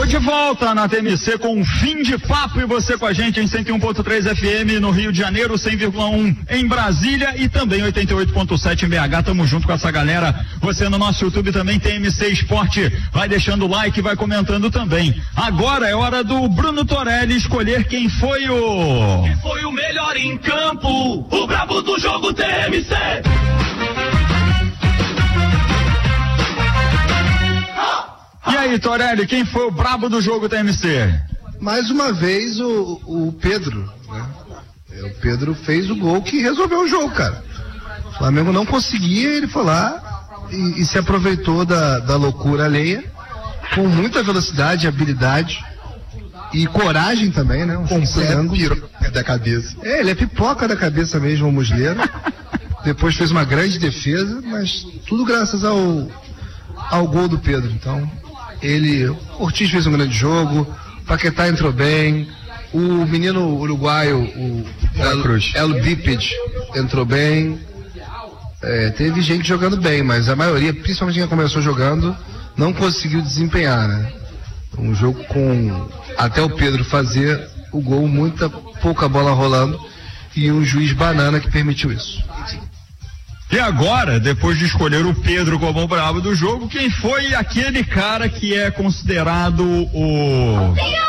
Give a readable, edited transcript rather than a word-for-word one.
Tô de volta na TMC com um fim de papo e você com a gente em 101.3 FM no Rio de Janeiro, 100,1 em Brasília e também 88.7 em BH. Tamo junto com essa galera. Você no nosso YouTube também, TMC Esporte. Vai deixando o like, vai comentando também. Agora é hora do Bruno Torelli escolher quem foi o melhor em campo, o brabo do jogo TMC. E aí, Torelli, quem foi o brabo do jogo TMC? Mais uma vez o Pedro, né? O Pedro fez o gol que resolveu o jogo, cara. O Flamengo não conseguia, ele foi lá e se aproveitou da loucura alheia, com muita velocidade, habilidade e coragem também, né? Piroca da cabeça. Ele é pipoca da cabeça mesmo, o Muslera. Depois fez uma grande defesa, mas tudo graças ao gol do Pedro. Então, o Ortiz fez um grande jogo, o Paquetá entrou bem, o menino uruguaio, o El Bípede, entrou bem. Teve gente jogando bem, mas a maioria, principalmente quem começou jogando, não conseguiu desempenhar, né? Um jogo com até o Pedro fazer o gol, pouca bola rolando e um juiz banana que permitiu isso. E agora, depois de escolher o Pedro como o brabo do jogo, quem foi aquele cara que é considerado o